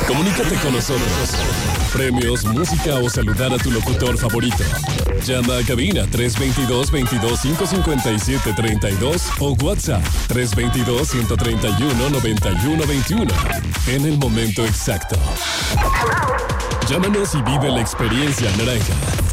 Comunícate con nosotros. Premios, música o saludar a tu locutor favorito. Llama a cabina 322-557-32 o WhatsApp 322-131-9121. En el momento exacto. Llámanos y vive la experiencia naranja.